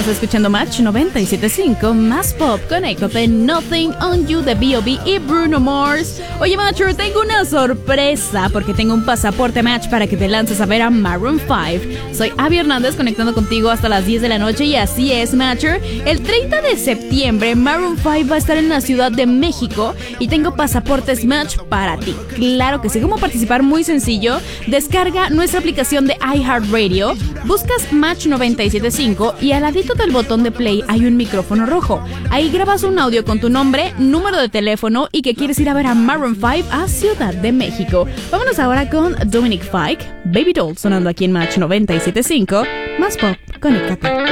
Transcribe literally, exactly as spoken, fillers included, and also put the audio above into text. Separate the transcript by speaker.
Speaker 1: Estás escuchando Match noventa y siete punto cinco, más pop. Conéctate, Nothing on You de B O B y Bruno Mars. Oye, Matcher, tengo una sorpresa porque tengo un pasaporte Match para que te lances a ver a Maroon cinco. Soy Abby Hernández, conectando contigo hasta las diez de la noche. Y así es, Matcher, el treinta de septiembre Maroon cinco va a estar en la Ciudad de México y tengo pasaportes Match para ti. Claro que sí. ¿Cómo participar? Muy sencillo. Descarga nuestra aplicación de iHeartRadio, buscas Match noventa y siete punto cinco y al ladito del botón de play hay un micrófono rojo. Ahí grabas un audio con tu nombre, número de teléfono y que quieres ir a ver a Maroon cinco a Ciudad de México. Vámonos ahora con Dominic Fike, Baby Doll, sonando aquí en Match noventa y siete punto cinco, más pop. Conéctate.